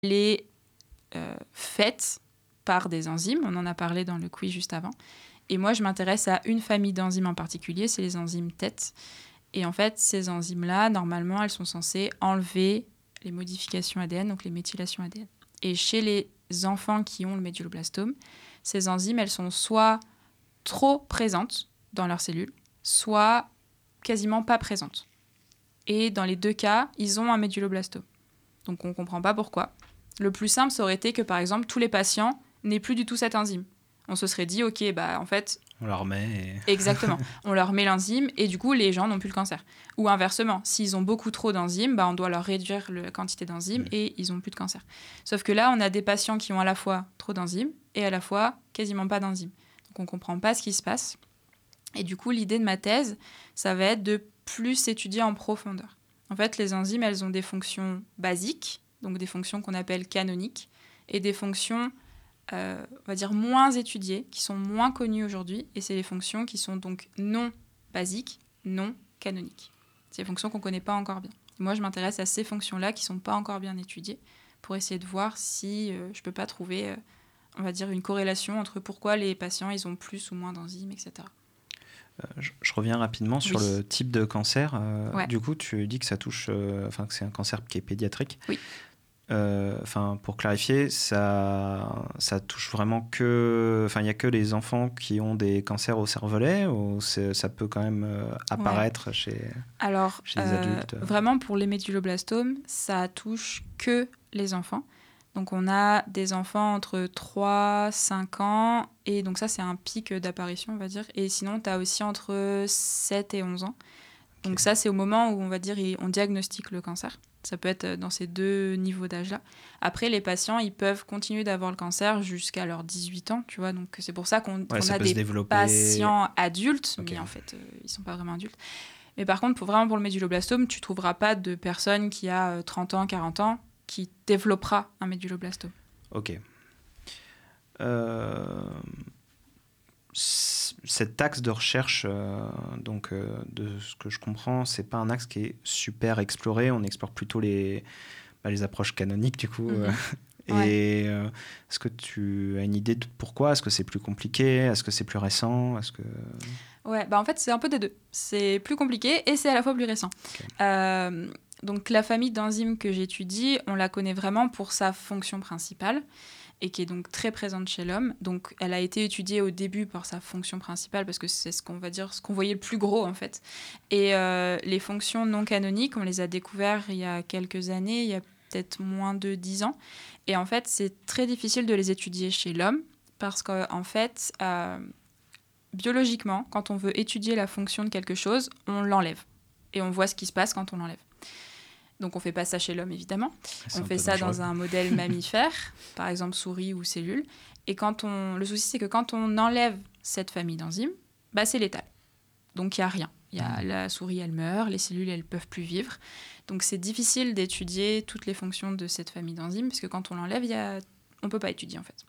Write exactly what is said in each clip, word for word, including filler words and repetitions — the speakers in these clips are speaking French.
elle est euh, faite par des enzymes. On en a parlé dans le quiz juste avant. Et moi, je m'intéresse à une famille d'enzymes en particulier, c'est les enzymes T E T. Et en fait, ces enzymes-là, normalement, elles sont censées enlever les modifications A D N, donc les méthylations A D N. Et chez les enfants qui ont le méduloblastome, ces enzymes, elles sont soit trop présentes dans leurs cellules, soit quasiment pas présentes. Et dans les deux cas, ils ont un méduloblastome. Donc on ne comprend pas pourquoi. Le plus simple, ça aurait été que, par exemple, tous les patients n'aient plus du tout cette enzyme. On se serait dit, ok, bah en fait... On leur met... Et... Exactement. On leur met l'enzyme et du coup, les gens n'ont plus le cancer. Ou inversement, s'ils ont beaucoup trop d'enzymes, bah, on doit leur réduire la quantité d'enzymes mmh. et ils n'ont plus de cancer. Sauf que là, on a des patients qui ont à la fois trop d'enzymes et à la fois quasiment pas d'enzymes. Donc on ne comprend pas ce qui se passe. Et du coup, l'idée de ma thèse, ça va être de plus étudier en profondeur. En fait, les enzymes, elles ont des fonctions basiques, donc des fonctions qu'on appelle canoniques, et des fonctions... Euh, on va dire moins étudiées, qui sont moins connues aujourd'hui, et c'est les fonctions qui sont donc non basiques, non canoniques. C'est les fonctions qu'on ne connaît pas encore bien. Et moi, je m'intéresse à ces fonctions-là qui ne sont pas encore bien étudiées, pour essayer de voir si euh, je ne peux pas trouver, euh, on va dire, une corrélation entre pourquoi les patients ils ont plus ou moins d'enzymes, et cetera. Euh, je, je reviens rapidement sur oui. le type de cancer. Euh, ouais. Du coup, tu dis que ça touche, euh, enfin que c'est un cancer qui est pédiatrique. Oui. Enfin, euh, pour clarifier, ça, ça touche vraiment que, enfin, il y a que les enfants qui ont des cancers au cervelet ou ça peut quand même euh, apparaître ouais. chez, Alors, chez les euh, adultes. Vraiment, pour les méduloblastomes, ça touche que les enfants. Donc, on a des enfants entre trois et cinq ans, et donc ça, c'est un pic d'apparition, on va dire. Et sinon, tu as aussi entre sept et onze ans. Donc okay. ça, c'est au moment où, on va dire, on diagnostique le cancer. Ça peut être dans ces deux niveaux d'âge-là. Après, les patients, ils peuvent continuer d'avoir le cancer jusqu'à leurs dix-huit ans, tu vois. Donc, c'est pour ça qu'on, ouais, qu'on ça a des développer... patients adultes, okay. mais en fait, euh, ils ne sont pas vraiment adultes. Mais par contre, pour, vraiment pour le méduloblastome, tu ne trouveras pas de personne qui a trente ans, quarante ans, qui développera un méduloblastome. Ok. Euh... Cet axe de recherche, euh, donc, euh, de ce que je comprends, c'est pas un axe qui est super exploré. On explore plutôt les, bah, les approches canoniques, du coup. Mm-hmm. Et ouais. euh, est-ce que tu as une idée de pourquoi ? Est-ce que c'est plus compliqué ? Est-ce que c'est plus récent ? Est-ce que... Ouais, bah en fait, c'est un peu des deux. C'est plus compliqué et c'est à la fois plus récent. Okay. Euh, donc, la famille d'enzymes que j'étudie, on la connaît vraiment pour sa fonction principale, et qui est donc très présente chez l'homme. Donc, elle a été étudiée au début par sa fonction principale, parce que c'est ce qu'on va dire, ce qu'on voyait le plus gros, en fait. Et euh, les fonctions non canoniques, on les a découvertes il y a quelques années, il y a peut-être moins de dix ans. Et en fait, c'est très difficile de les étudier chez l'homme, parce qu'en fait, euh, biologiquement, quand on veut étudier la fonction de quelque chose, on l'enlève. Et on voit ce qui se passe quand on l'enlève. Donc, on ne fait pas ça chez l'homme, évidemment. C'est on fait ça dangereux. Dans un modèle mammifère, par exemple souris ou cellule. Et quand on... le souci, c'est que quand on enlève cette famille d'enzymes, bah, c'est létal. Donc, il n'y a rien. Y a... Mmh. La souris, elle meurt, les cellules, elles ne peuvent plus vivre. Donc, c'est difficile d'étudier toutes les fonctions de cette famille d'enzymes, parce que quand on l'enlève, y a... on ne peut pas étudier, en fait.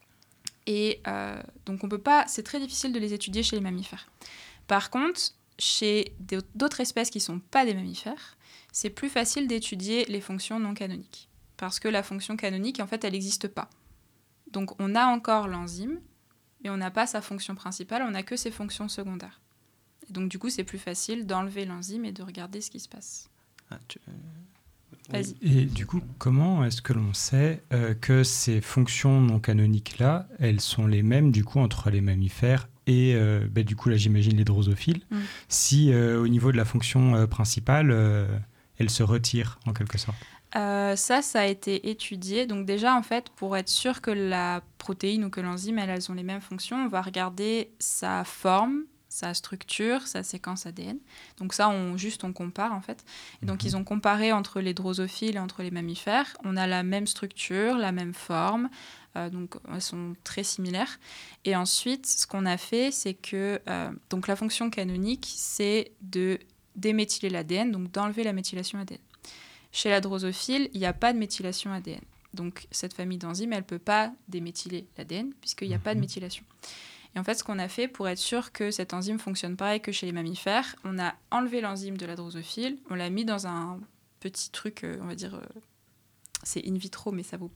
Et euh, donc, on peut pas... c'est très difficile de les étudier chez les mammifères. Par contre, chez d'autres espèces qui ne sont pas des mammifères, c'est plus facile d'étudier les fonctions non canoniques. Parce que la fonction canonique, en fait, elle n'existe pas. Donc, on a encore l'enzyme, mais on n'a pas sa fonction principale, on n'a que ses fonctions secondaires. Et donc, du coup, c'est plus facile d'enlever l'enzyme et de regarder ce qui se passe. Ah, tu... Vas-y. Et du coup, comment est-ce que l'on sait euh, que ces fonctions non canoniques-là, elles sont les mêmes, du coup, entre les mammifères et, euh, bah, du coup, là, j'imagine les drosophiles, mm. si, euh, au niveau de la fonction euh, principale... Euh, elle se retire, en quelque sorte. Euh, ça, ça a été étudié. Donc déjà, en fait, pour être sûr que la protéine ou que l'enzyme, elles, elles ont les mêmes fonctions, on va regarder sa forme, sa structure, sa séquence A D N. Donc ça, on, juste, on compare, en fait. Et donc, mm-hmm. ils ont comparé entre les drosophiles et entre les mammifères. On a la même structure, la même forme. Euh, donc, elles sont très similaires. Et ensuite, ce qu'on a fait, c'est que... Euh, donc, la fonction canonique, c'est de... déméthyler l'A D N, donc d'enlever la méthylation A D N. Chez la drosophile, il n'y a pas de méthylation A D N. Donc, cette famille d'enzymes, elle ne peut pas déméthyler l'A D N, puisqu'il n'y a mmh. pas de méthylation. Et en fait, ce qu'on a fait pour être sûr que cette enzyme fonctionne pareil que chez les mammifères, on a enlevé l'enzyme de la drosophile, on l'a mis dans un petit truc, euh, on va dire, euh, c'est in vitro, mais ça vaut